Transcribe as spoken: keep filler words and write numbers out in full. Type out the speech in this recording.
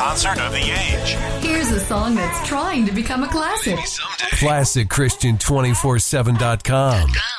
concert of the age. Here's a song that's trying to become a classic. Someday. classic christian two forty-seven dot com.